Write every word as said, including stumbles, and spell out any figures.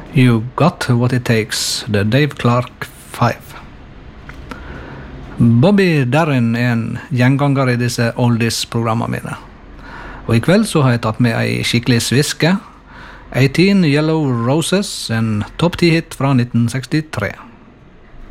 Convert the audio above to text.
You Got What It Takes, The Dave Clark Five. Bobby Darin er en gjenganger i disse oldies-programmene mine. Og i kveld så har jeg tatt med ei skikkelig sviske. eighteen Yellow Roses, en topp ti hit fra nitten sekstitre.